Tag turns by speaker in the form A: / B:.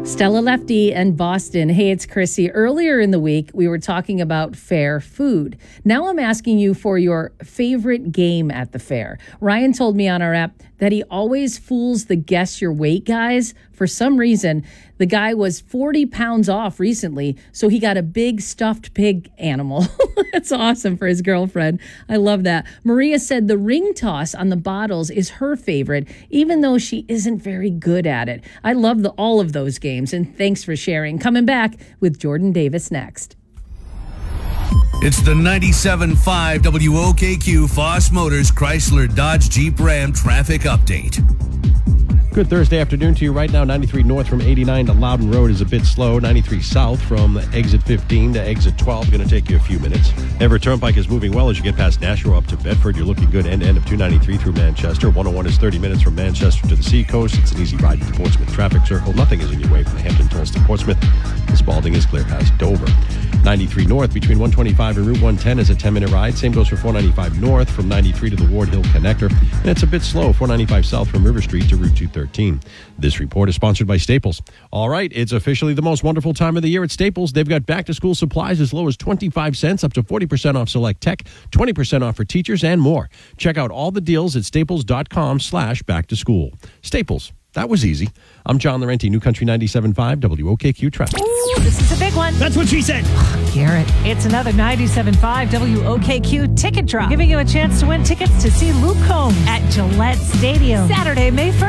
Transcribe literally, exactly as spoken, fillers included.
A: Stella Lefty and Boston. Hey, it's Chrissy. Earlier in the week, we were talking about fair food. Now I'm asking you for your favorite game at the fair. Ryan told me on our app that he always fools the guess your weight guys. For some reason, the guy was forty pounds off recently, so he got a big stuffed pig animal. That's awesome for his girlfriend. I love that. Maria said the ring toss on the bottles is her favorite, even though she isn't very good at it. I love the, all of those games, and thanks for sharing. Coming back with Jordan Davis next.
B: It's the ninety-seven point five W O K Q Foss Motors Chrysler Dodge Jeep Ram traffic update.
C: Good Thursday afternoon to you. Right now, ninety-three north from eighty-nine to Loudon Road is a bit slow. ninety-three south from exit fifteen to exit twelve, going to take you a few minutes. Everett Turnpike is moving well as you get past Nashua up to Bedford. You're looking good end to end of two ninety-three through Manchester. one oh one is thirty minutes from Manchester to the Seacoast. It's an easy ride to the Portsmouth traffic circle. Nothing is in your way from the Hampton Tolls to Portsmouth. The Spalding is clear past Dover. ninety-three north between one twenty-five and Route one ten is a ten-minute ride. Same goes for four ninety-five north from ninety-three to the Ward Hill Connector. And it's a bit slow, four ninety-five south from River Street to Route two thirteen. This report is sponsored by Staples. All right, it's officially the most wonderful time of the year at Staples. They've got back-to-school supplies as low as twenty-five cents, up to forty percent off select tech, twenty percent off for teachers, and more. Check out all the deals at staples.com slash back-to-school. Staples. That was easy. I'm John Laurenti, New Country ninety-seven point five W O K Q Traffic.
D: Ooh, this is a big one.
E: That's what she said.
D: Garrett, it's another ninety-seven point five W O K Q ticket drop, giving you a chance to win tickets to see Luke Combs at Gillette Stadium Saturday, May first.